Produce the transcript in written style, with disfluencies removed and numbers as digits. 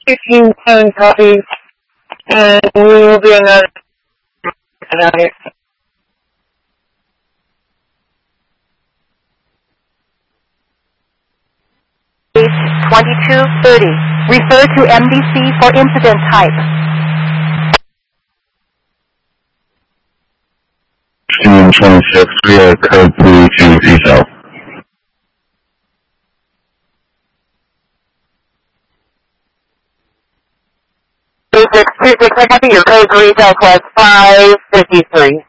1510 copy, and we will be in that tonight. Page 2230. Refer to MDC for incident type. 1526, we are code 3 to P-cell. I copy your code 3 Southwest 553.